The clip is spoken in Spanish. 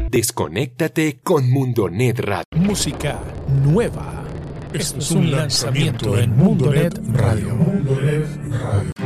Desconéctate con Mundonet Radio. Música nueva. Esto es un lanzamiento en Mundonet Radio.